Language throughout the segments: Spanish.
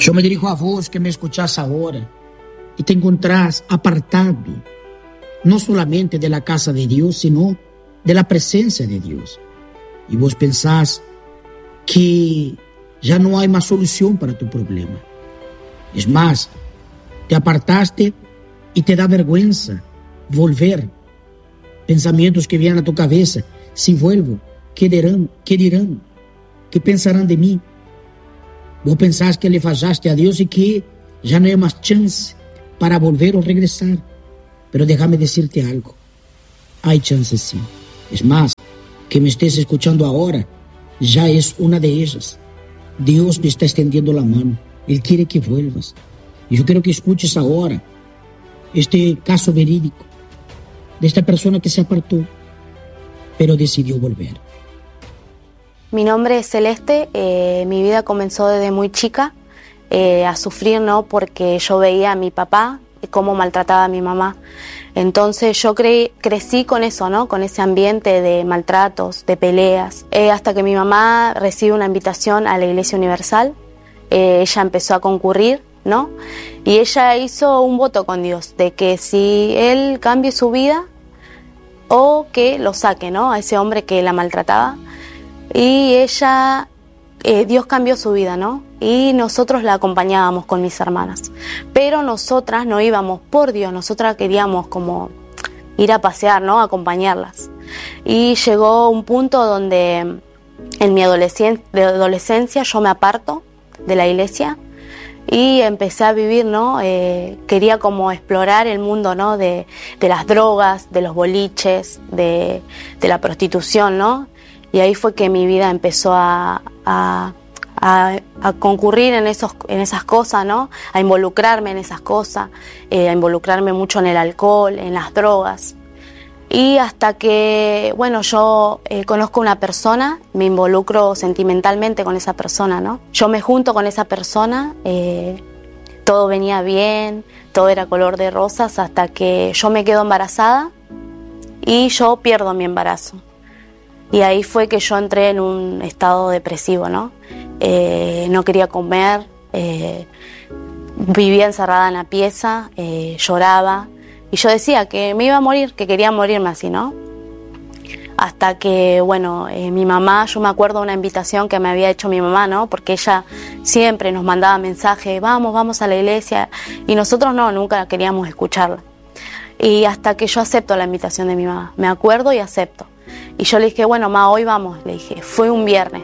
Yo me dirijo a vos que me escuchás ahora y te encontrás apartado, no solamente de la casa de Dios, sino de la presencia de Dios. Y vos pensás que ya no hay más solución para tu problema. Es más, te apartaste y te da vergüenza volver. Pensamientos que vienen a tu cabeza: si vuelvo, ¿qué dirán? ¿Qué pensarán de mí? Vos pensás que le fallaste a Dios y que ya no hay más chance para volver o regresar. Pero déjame decirte algo: hay chance sí. Es más, que me estés escuchando ahora ya es una de ellas. Dios te está extendiendo la mano. Él quiere que vuelvas. Y yo quiero que escuches ahora este caso verídico de esta persona que se apartó, pero decidió volver. Mi nombre es Celeste. Mi vida comenzó desde muy chica a sufrir, ¿no? Porque yo veía a mi papá cómo maltrataba a mi mamá. Entonces yo crecí con eso, ¿no? Con ese ambiente de maltratos, de peleas, hasta que mi mamá recibe una invitación a la Iglesia Universal. Ella empezó a concurrir, ¿no? Y ella hizo un voto con Dios de que si él cambie su vida o que lo saque, ¿no? A ese hombre que la maltrataba. Y ella, Dios cambió su vida, ¿no? Y nosotros la acompañábamos con mis hermanas. Pero nosotras no íbamos por Dios, nosotras queríamos como ir a pasear, ¿no? Acompañarlas. Y llegó un punto donde en mi adolescencia yo me aparto de la iglesia y empecé a vivir, ¿no? Quería como explorar el mundo, ¿no? De las drogas, de los boliches, de la prostitución, ¿no? Y ahí fue que mi vida empezó a concurrir en esas cosas, ¿no? A involucrarme en esas cosas, a involucrarme mucho en el alcohol, en las drogas. Y hasta que, bueno, yo conozco a una persona, me involucro sentimentalmente con esa persona, ¿no? Yo me junto con esa persona, todo venía bien, todo era color de rosas, hasta que yo me quedo embarazada y yo pierdo mi embarazo. Y ahí fue que yo entré en un estado depresivo, ¿no? No quería comer, vivía encerrada en la pieza, lloraba. Y yo decía que me iba a morir, que quería morirme así, ¿no? Hasta que, bueno, mi mamá, yo me acuerdo de una invitación que me había hecho mi mamá, ¿no? Porque ella siempre nos mandaba mensajes: vamos a la iglesia. Y nosotros nunca queríamos escucharla. Y hasta que yo acepto la invitación de mi mamá, me acuerdo y acepto. Y yo le dije: bueno, ma, hoy vamos. Le dije, fui un viernes.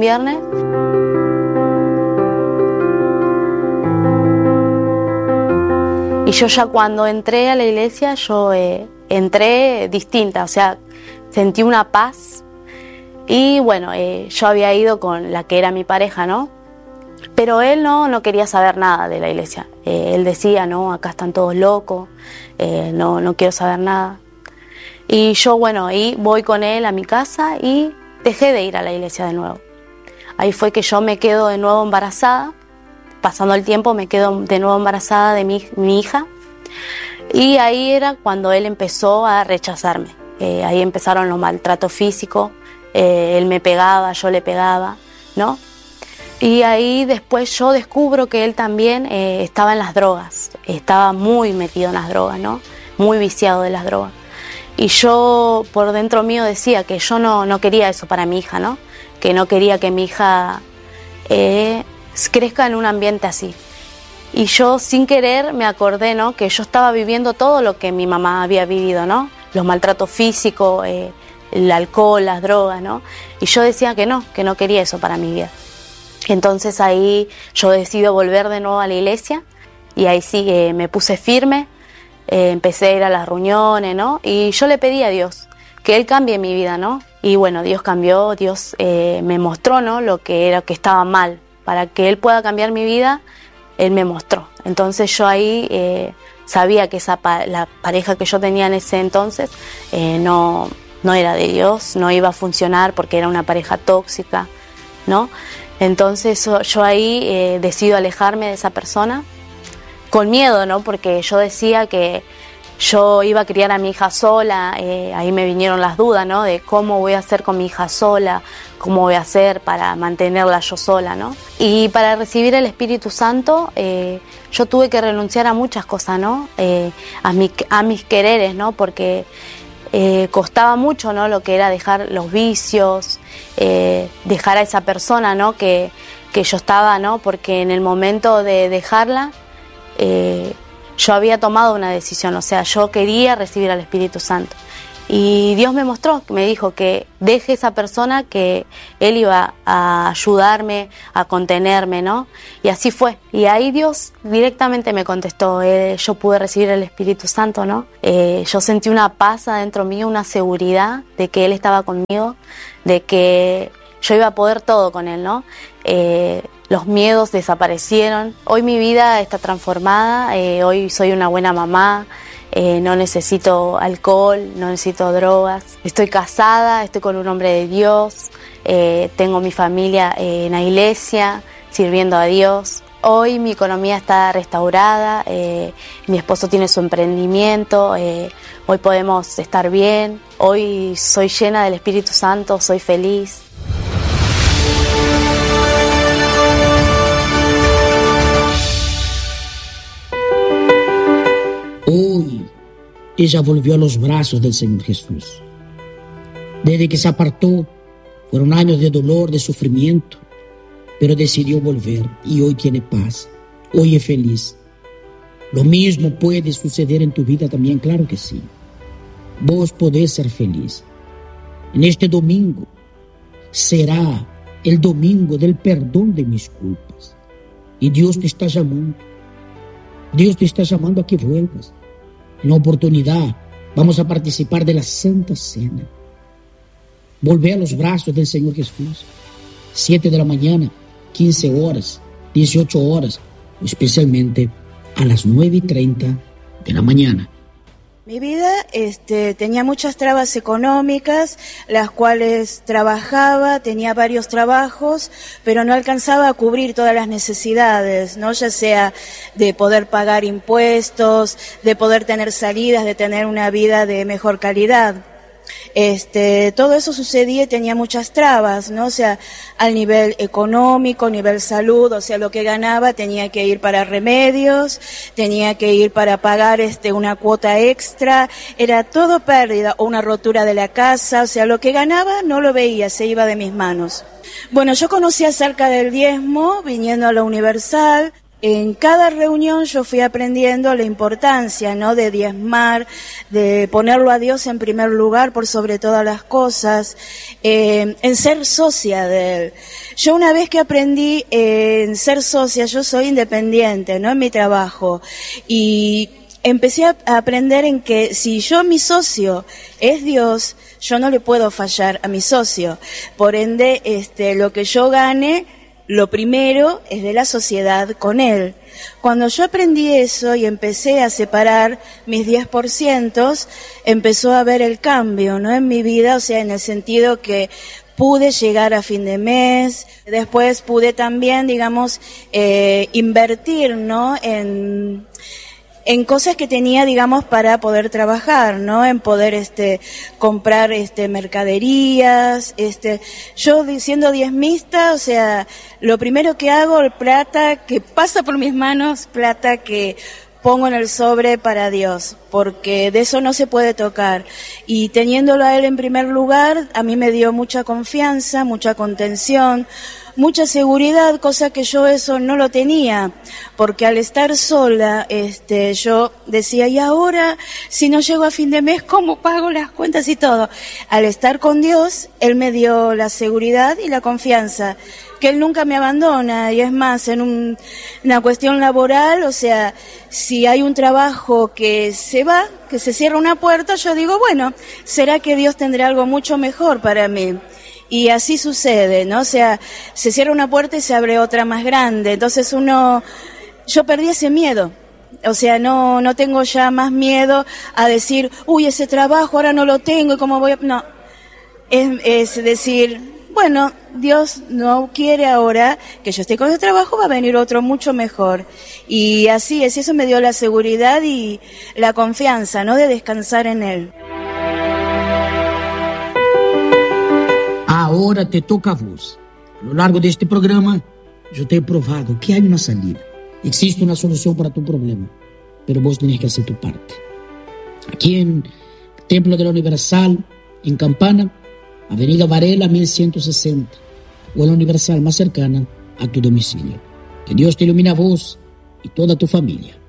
Y yo ya cuando entré a la iglesia, yo entré distinta, o sea, sentí una paz. Y bueno, yo había ido con la que era mi pareja, ¿no? Pero él no quería saber nada de la iglesia. Él decía: no, acá están todos locos, no quiero saber nada. Y yo, bueno, ahí voy con él a mi casa y dejé de ir a la iglesia de nuevo. Ahí fue que yo me quedo de nuevo embarazada. Pasando el tiempo me quedo de nuevo embarazada de mi hija. Y ahí era cuando él empezó a rechazarme. Ahí empezaron los maltratos físicos. Él me pegaba, yo le pegaba, ¿no? Y ahí después yo descubro que él también estaba en las drogas. Estaba muy metido en las drogas, ¿no? Muy viciado de las drogas. Y yo por dentro mío decía que yo no quería eso para mi hija, ¿no? Que no quería que mi hija crezca en un ambiente así. Y yo sin querer me acordé, ¿no? Que yo estaba viviendo todo lo que mi mamá había vivido, ¿no? Los maltratos físicos, el alcohol, las drogas, ¿no? Y yo decía que no quería eso para mi vida. Entonces ahí yo decido volver de nuevo a la iglesia y ahí sí me puse firme. Empecé a ir a las reuniones, ¿no? Y yo le pedí a Dios que Él cambie mi vida, ¿no? Y bueno, Dios cambió, Dios me mostró, ¿no? Lo que estaba mal. Para que Él pueda cambiar mi vida, Él me mostró. Entonces yo ahí sabía que la pareja que yo tenía en ese entonces no era de Dios, no iba a funcionar porque era una pareja tóxica, ¿no? Entonces yo ahí decido alejarme de esa persona. Con miedo, ¿no? Porque yo decía que yo iba a criar a mi hija sola, ahí me vinieron las dudas, ¿no? De cómo voy a hacer con mi hija sola, cómo voy a hacer para mantenerla yo sola, ¿no? Y para recibir el Espíritu Santo, yo tuve que renunciar a muchas cosas, ¿no? A mis quereres, ¿no? Porque costaba mucho, ¿no? Lo que era dejar los vicios, dejar a esa persona, ¿no? Que yo estaba, ¿no? Porque en el momento de dejarla, yo había tomado una decisión, o sea, yo quería recibir al Espíritu Santo. Y Dios me mostró, me dijo que deje esa persona, que Él iba a ayudarme, a contenerme, ¿no? Y así fue. Y ahí Dios directamente me contestó, yo pude recibir el Espíritu Santo, ¿no? Yo sentí una paz adentro mío, una seguridad de que Él estaba conmigo, de que yo iba a poder todo con Él, ¿no? Los miedos desaparecieron. Hoy mi vida está transformada, hoy soy una buena mamá. No necesito alcohol, no necesito drogas. Estoy casada, estoy con un hombre de Dios, tengo mi familia en la iglesia, sirviendo a Dios. Hoy mi economía está restaurada, mi esposo tiene su emprendimiento, hoy podemos estar bien, hoy soy llena del Espíritu Santo, soy feliz. Hoy ella volvió a los brazos del Señor Jesús. Desde que se apartó, fueron años de dolor, de sufrimiento, pero decidió volver y hoy tiene paz, hoy es feliz. Lo mismo puede suceder en tu vida también, claro que sí. Vos podés ser feliz. En este domingo será el domingo del perdón de mis culpas. Y Dios te está llamando. Dios te está llamando a que vuelvas. En la oportunidad vamos a participar de la Santa Cena. Volver a los brazos del Señor Jesús. 7 de la mañana, 15 horas, 18 horas, especialmente a las 9:30 de la mañana. Mi vida tenía muchas trabas económicas, las cuales trabajaba, tenía varios trabajos, pero no alcanzaba a cubrir todas las necesidades, ¿no? Ya sea de poder pagar impuestos, de poder tener salidas, de tener una vida de mejor calidad. Todo eso sucedía y tenía muchas trabas, ¿no? O sea, al nivel económico, nivel salud, o sea, lo que ganaba tenía que ir para remedios, tenía que ir para pagar una cuota extra, era todo pérdida, o una rotura de la casa, o sea, lo que ganaba no lo veía, se iba de mis manos. Bueno, yo conocí acerca del diezmo, viniendo a la Universal. En cada reunión yo fui aprendiendo la importancia, ¿no? De diezmar, de ponerlo a Dios en primer lugar por sobre todas las cosas, en ser socia de Él. Yo una vez que aprendí en ser socia, yo soy independiente, ¿no? En mi trabajo. Y empecé a aprender en que si mi socio es Dios, yo no le puedo fallar a mi socio. Por ende, lo que yo gane, lo primero es de la sociedad con Él. Cuando yo aprendí eso y empecé a separar mis 10%, empezó a haber el cambio, ¿no? En mi vida, o sea, en el sentido que pude llegar a fin de mes, después pude también, digamos, invertir, ¿no? En cosas que tenía, digamos, para poder trabajar, ¿no? En poder, comprar, mercaderías, yo siendo diezmista, o sea, lo primero que hago, el plata que pasa por mis manos, plata que pongo en el sobre para Dios, porque de eso no se puede tocar. Y teniéndolo a Él en primer lugar, a mí me dio mucha confianza, mucha contención, mucha seguridad, cosa que yo eso no lo tenía, porque al estar sola, yo decía, y ahora, si no llego a fin de mes, ¿cómo pago las cuentas y todo? Al estar con Dios, Él me dio la seguridad y la confianza, que Él nunca me abandona, y es más, en una cuestión laboral, o sea, si hay un trabajo que se va, que se cierra una puerta, yo digo, bueno, será que Dios tendrá algo mucho mejor para mí. Y así sucede, ¿no? O sea, se cierra una puerta y se abre otra más grande. Entonces yo perdí ese miedo. O sea, no tengo ya más miedo a decir, uy, ese trabajo ahora no lo tengo y cómo voy a... No, es decir, bueno, Dios no quiere ahora que yo esté con ese trabajo, va a venir otro mucho mejor. Y así es, eso me dio la seguridad y la confianza, ¿no? De descansar en Él. ahora te toca a vos. A lo largo de este programa, yo te he probado que hay una salida. Existe una solución para tu problema, pero vos tenés que hacer tu parte. Aquí en el Templo de la Universal, en Campana, Avenida Varela 1160, o en la Universal más cercana a tu domicilio. Que Dios te ilumine a vos y toda tu familia.